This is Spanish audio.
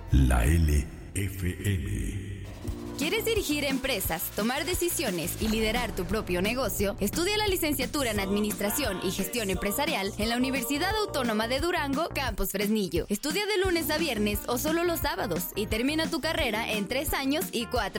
La LFM. ¿Quieres dirigir empresas, tomar decisiones y liderar tu propio negocio? Estudia la licenciatura en Administración y Gestión Empresarial en la Universidad Autónoma de Durango, Campus Fresnillo. Estudia de lunes a viernes o solo los sábados y termina tu carrera en 3 años y 4